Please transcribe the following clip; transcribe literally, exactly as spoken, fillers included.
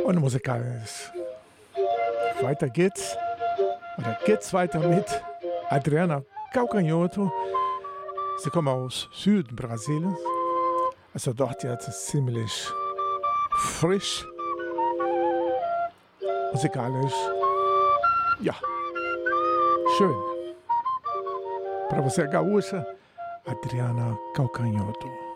und musikalisch. Weiter geht's, oder geht's weiter mit Adriana Calcanhoto. Sie kommt aus Süden Brasiliens, also dort jetzt ziemlich frisch, musikalisch, ja, schön. Para você gaúcha, Adriana Calcanhoto.